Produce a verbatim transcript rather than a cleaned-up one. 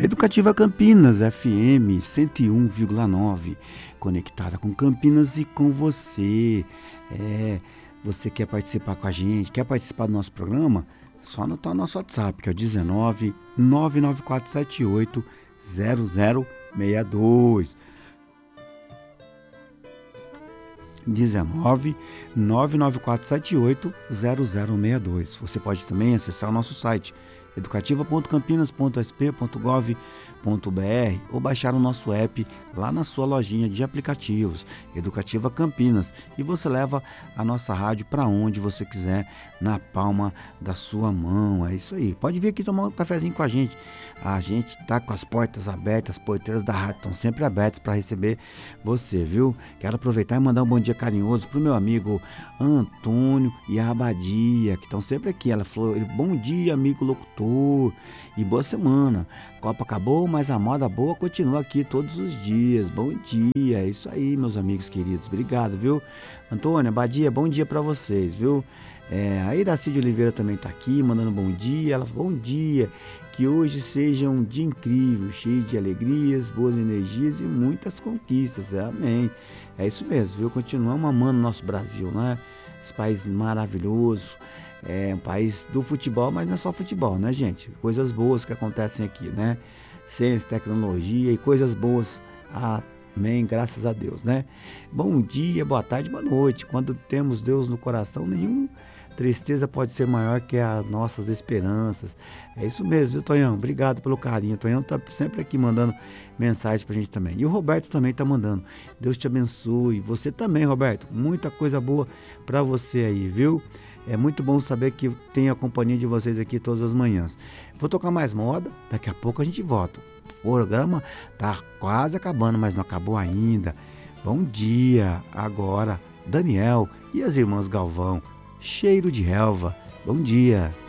Educativa Campinas, F M cento e um vírgula nove, conectada com Campinas e com você. É, você quer participar com a gente, quer participar do nosso programa? Só anotar o nosso WhatsApp, que é o dezenove, nove nove quatro sete oito, zero zero seis dois. dezenove, nove nove quatro sete oito, zero zero seis dois. Você pode também acessar o nosso site educativa ponto campinas ponto s p ponto gov ponto b r ou baixar o nosso app lá na sua lojinha de aplicativos, Educativa Campinas, e você leva a nossa rádio para onde você quiser, na palma da sua mão. É isso aí. Pode vir aqui tomar um cafezinho com a gente. A gente tá com as portas abertas, as porteiras da rádio estão sempre abertas para receber você, viu? Quero aproveitar e mandar um bom dia carinhoso pro meu amigo Antônio e a Abadia, que estão sempre aqui. Ela falou: bom dia, amigo locutor, e boa semana. Copa acabou, mas a moda boa continua aqui todos os dias. Bom dia, é isso aí, meus amigos queridos. Obrigado, viu? Antônio, Abadia, bom dia para vocês, viu? É, a Iracide Oliveira também tá aqui, mandando bom dia. Ela falou: bom dia, que hoje seja um dia incrível, cheio de alegrias, boas energias e muitas conquistas. É, amém. É isso mesmo, viu? Continuamos amando o nosso Brasil, né? Esse país maravilhoso. É um país do futebol, mas não é só futebol, né, gente? Coisas boas que acontecem aqui, né? Ciência, tecnologia e coisas boas. Amém, graças a Deus, né? Bom dia, boa tarde, boa noite. Quando temos Deus no coração, nenhuma tristeza pode ser maior que as nossas esperanças. É isso mesmo, viu, Tonhão? Obrigado pelo carinho. O Tonhão tá sempre aqui mandando mensagem pra gente também. E o Roberto também tá mandando. Deus te abençoe. Você também, Roberto. Muita coisa boa pra você aí, viu? É muito bom saber que tem a companhia de vocês aqui todas as manhãs. Vou tocar mais moda, daqui a pouco a gente volta. O programa tá quase acabando, mas não acabou ainda. Bom dia, agora, Daniel e as irmãs Galvão, Cheiro de Relva. Bom dia.